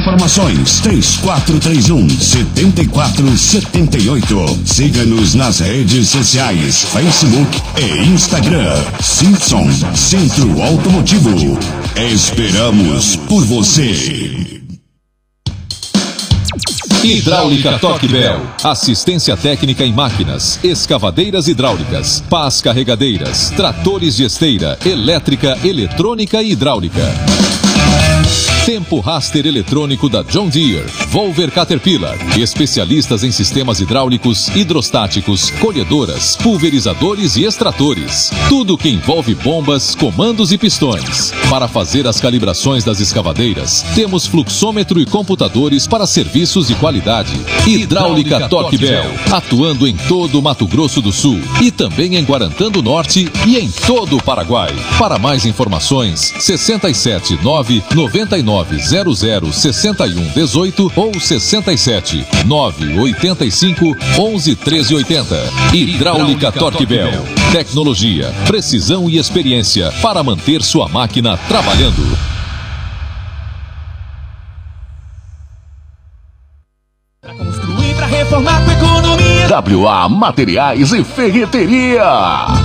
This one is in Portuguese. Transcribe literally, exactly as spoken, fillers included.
informações três quatro três um, sete quatro sete oito. Siga-nos nas redes sociais, Facebook e Instagram. Simpson Centro Automotivo. Esperamos por você. Hidráulica Torque Bell. Assistência técnica em máquinas, escavadeiras hidráulicas, pás carregadeiras, tratores de esteira, elétrica, eletrônica e hidráulica. Tempo Raster eletrônico da John Deere, Volver Caterpillar. Especialistas em sistemas hidráulicos, hidrostáticos, colhedoras, pulverizadores e extratores. Tudo que envolve bombas, comandos e pistões. Para fazer as calibrações das escavadeiras, temos fluxômetro e computadores para serviços de qualidade. Hidráulica Torque Bell, atuando em todo o Mato Grosso do Sul e também em Guarantã do Norte e em todo o Paraguai. Para mais informações, sessenta e sete, nove, noventa e nove, zero zero, sessenta e um, dezoito ou sessenta e sete, nove, oitenta e cinco, onze, treze, oitenta. Hidráulica Torque Bell. Tecnologia, precisão e experiência para manter sua máquina trabalhando. Para construir, para reformar com economia. W A Materiais e Ferreteria.